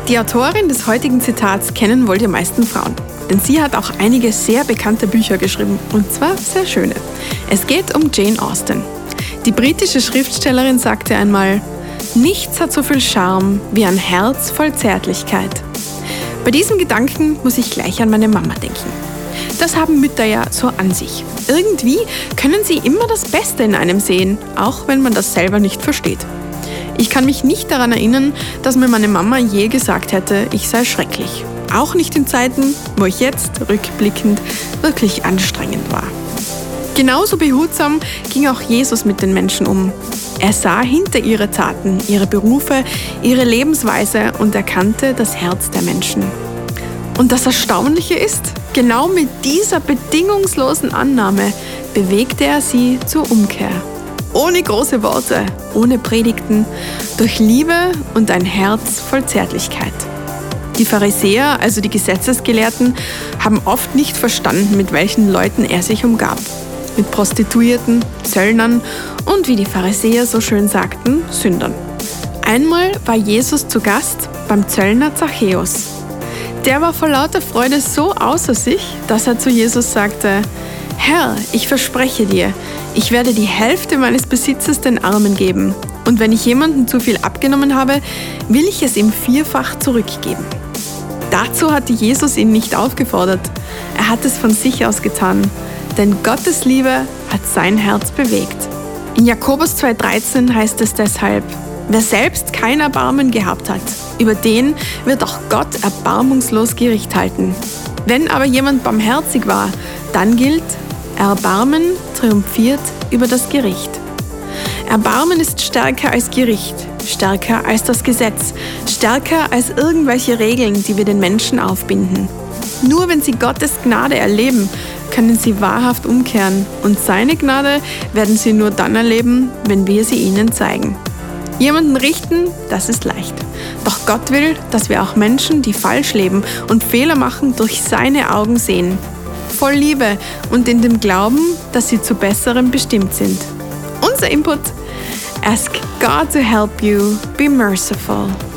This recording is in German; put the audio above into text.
Die Autorin des heutigen Zitats kennen wohl die meisten Frauen, denn sie hat auch einige sehr bekannte Bücher geschrieben, und zwar sehr schöne. Es geht um Jane Austen. Die britische Schriftstellerin sagte einmal: Nichts hat so viel Charme wie ein Herz voll Zärtlichkeit. Bei diesem Gedanken muss ich gleich an meine Mama denken. Das haben Mütter ja so an sich. Irgendwie können sie immer das Beste in einem sehen, auch wenn man das selber nicht versteht. Ich kann mich nicht daran erinnern, dass mir meine Mama je gesagt hätte, ich sei schrecklich. Auch nicht in Zeiten, wo ich jetzt, rückblickend, wirklich anstrengend war. Genauso behutsam ging auch Jesus mit den Menschen um. Er sah hinter ihre Taten, ihre Berufe, ihre Lebensweise und erkannte das Herz der Menschen. Und das Erstaunliche ist, genau mit dieser bedingungslosen Annahme bewegte er sie zur Umkehr. Ohne große Worte, ohne Predigten, durch Liebe und ein Herz voll Zärtlichkeit. Die Pharisäer, also die Gesetzesgelehrten, haben oft nicht verstanden, mit welchen Leuten er sich umgab. Mit Prostituierten, Zöllnern und, wie die Pharisäer so schön sagten, Sündern. Einmal war Jesus zu Gast beim Zöllner Zachäus. Der war vor lauter Freude so außer sich, dass er zu Jesus sagte: Herr, ich verspreche dir, ich werde die Hälfte meines Besitzes den Armen geben. Und wenn ich jemandem zu viel abgenommen habe, will ich es ihm vierfach zurückgeben. Dazu hatte Jesus ihn nicht aufgefordert. Er hat es von sich aus getan. Denn Gottes Liebe hat sein Herz bewegt. In Jakobus 2,13 heißt es deshalb: Wer selbst kein Erbarmen gehabt hat, über den wird auch Gott erbarmungslos Gericht halten. Wenn aber jemand barmherzig war, dann gilt: Erbarmen triumphiert über das Gericht. Erbarmen ist stärker als Gericht, stärker als das Gesetz, stärker als irgendwelche Regeln, die wir den Menschen aufbinden. Nur wenn sie Gottes Gnade erleben, können sie wahrhaft umkehren, und seine Gnade werden sie nur dann erleben, wenn wir sie ihnen zeigen. Jemanden richten, das ist leicht. Doch Gott will, dass wir auch Menschen, die falsch leben und Fehler machen, durch seine Augen sehen. Voll Liebe und in dem Glauben, dass sie zu Besserem bestimmt sind. Unser Input: Ask God to help you be merciful.